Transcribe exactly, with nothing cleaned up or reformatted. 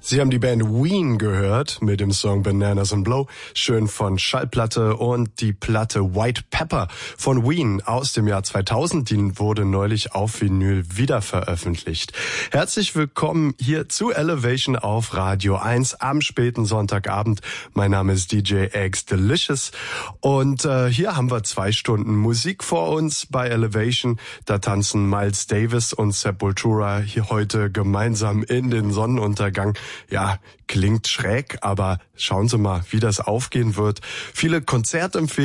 Sie haben die Band Ween gehört mit dem Song Bananas and Blow, schön von Schallplatte, und die Platte White Pepper von Ween aus dem Jahr zweitausend, die wurde neulich auf Vinyl wieder veröffentlicht. Herzlich willkommen hier zu Elevation auf Radio eins am späten Sonntagabend. Mein Name ist D J X Delicious und äh, hier haben wir zwei Stunden Musik vor uns bei Elevation. Da tanzen Miles Davis und Sepultura hier heute gemeinsam in den Sonnenuntergang. Ja, klingt schräg, aber schauen Sie mal, wie das aufgehen wird. Viele Konzertempfehlungen